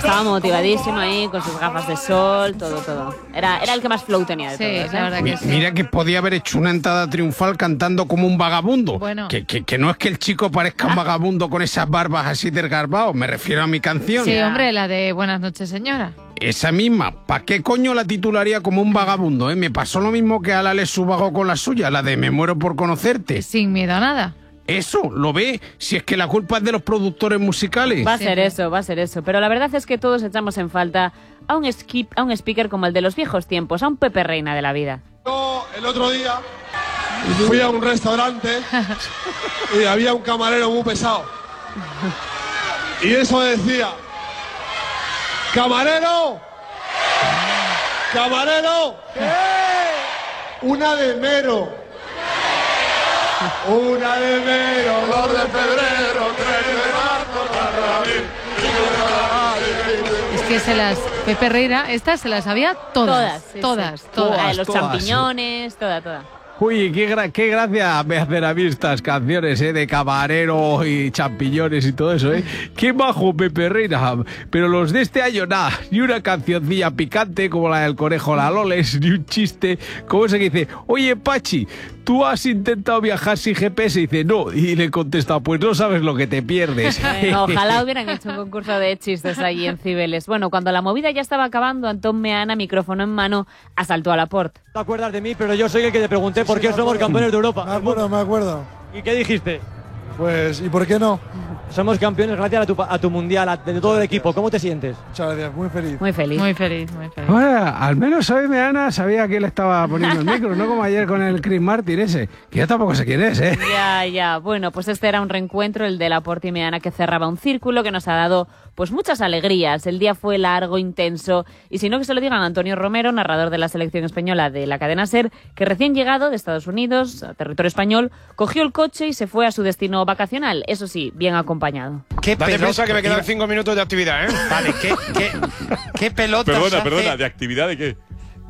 estaba motivadísimo ahí, con sus gafas de sol, todo. Era el que más flow tenía de todos. La verdad que sí. Mira que podía haber hecho una entrada triunfal cantando como un vagabundo. Bueno. Que no es que el chico parezca un vagabundo con esas barbas así desgarbados, me refiero a mi canción. Sí, hombre, la de Buenas noches, señora. Esa misma, ¿para qué coño la titularía como un vagabundo? Me pasó lo mismo que a la Alex Ubago con la suya, la de Me muero por conocerte. Sin miedo a nada. Eso, ¿lo ve? Si es que la culpa es de los productores musicales. Va a ser eso. Pero la verdad es que todos echamos en falta a un speaker como el de los viejos tiempos, a un Pepe Reina de la vida. Yo el otro día fui a un restaurante y había un camarero muy pesado. Y eso decía: ¡camarero! ¡Camarero! ¡Una de enero! Una de enero, 2 de febrero, 3 de marzo, Es que Pepe Reina, estas se las sabía todas. Todas. Los champiñones, toda. Uy, qué gracia me hacen a mí estas canciones, de camarero y champiñones y todo eso, Qué bajo Pepe Reina. Pero los de este año, nada, ni una cancioncilla picante como la del conejo La Loles, ni un chiste como ese que dice: oye, Pachi, ¿tú has intentado viajar sin GPS? Y dice: no. Y le contesta: pues no sabes lo que te pierdes. Ojalá hubieran hecho un concurso de chistes allí en Cibeles. Bueno, cuando la movida ya estaba acabando, Antón Meana, micrófono en mano, asaltó a Laporte. No te acuerdas de mí, pero yo soy el que te pregunté por qué somos campeones de Europa. Me acuerdo. ¿Y qué dijiste? Pues, ¿y por qué no? Somos campeones gracias a tu mundial, de todo el equipo. ¿Cómo te sientes? Muchas gracias, muy feliz. Muy feliz. Bueno, al menos hoy Meana sabía que le estaba poniendo el micro, no como ayer con el Chris Martin ese, que yo tampoco sé quién es, Ya. Bueno, pues este era un reencuentro, el de Laporte y Meana, que cerraba un círculo que nos ha dado pues muchas alegrías. El día fue largo, intenso, y si no, que se lo digan a Antonio Romero, narrador de la selección española de la cadena SER, que recién llegado de Estados Unidos, a territorio español, cogió el coche y se fue a su destino vacacional, eso sí, bien acompañado. Date prisa que me quedan 5 minutos de actividad, Vale, ¿qué pelotas Perdona, ¿de actividad de qué?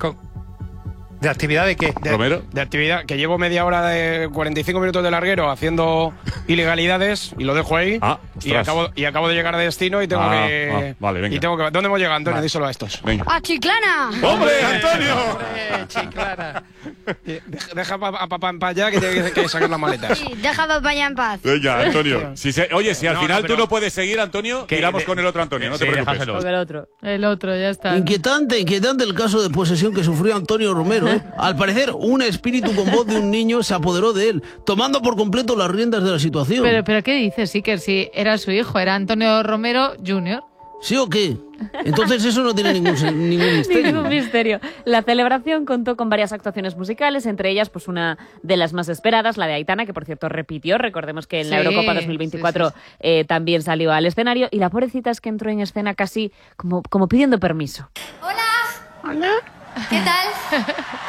¿De actividad de qué? ¿Romero? De actividad, que llevo media hora de 45 minutos de larguero haciendo ilegalidades y lo dejo ahí. Y acabo de llegar a destino y tengo que... Vale, venga. ¿Dónde hemos llegado, Antonio? Díselo a estos. Venga. ¡A Chiclana! ¡Hombre, Antonio! Chiclana. Deja a papá en paz ya, que tiene que sacar las maletas. Sí, deja a papá ya en paz. Venga, Antonio. Oye, si al final tú no puedes seguir, Antonio, tiramos con el otro Antonio, no te preocupes. El otro, ya está. Inquietante el caso de posesión que sufrió Antonio Romero, Al parecer, un espíritu con voz de un niño se apoderó de él, tomando por completo las riendas de la situación. Pero ¿qué dices, Iker? Si era su hijo, era Antonio Romero Jr. ¿Sí o qué? Entonces eso no tiene ningún misterio. Ningún misterio. La celebración contó con varias actuaciones musicales, entre ellas pues una de las más esperadas, la de Aitana, que por cierto repitió. Recordemos que en la Eurocopa 2024 también salió al escenario, y la pobrecita es que entró en escena casi como pidiendo permiso. Hola. ¿Qué tal?